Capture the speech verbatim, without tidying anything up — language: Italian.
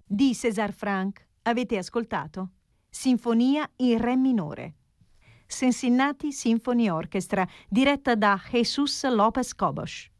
Di César Franck avete ascoltato Sinfonia in Re minore. Cincinnati Symphony Orchestra, diretta da Jesús López Cobos.